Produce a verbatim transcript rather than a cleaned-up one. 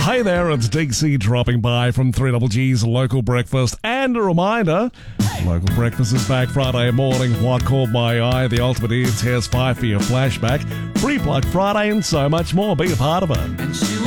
Hey there, it's D C dropping by from three Double G's Local Breakfast. And a reminder, Local Breakfast is back Friday morning. What caught my eye? The ultimate ear test, five for your flashback, free plug Friday, and so much more. Be a part of it. And she